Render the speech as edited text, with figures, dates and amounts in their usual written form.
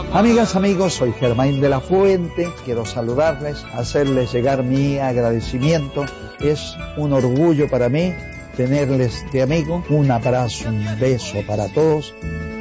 Amigas, amigos, soy Germain de la Fuente. Quiero saludarles, hacerles llegar mi agradecimiento. Es un orgullo para mí tenerles de amigo. Un abrazo, un beso para todos.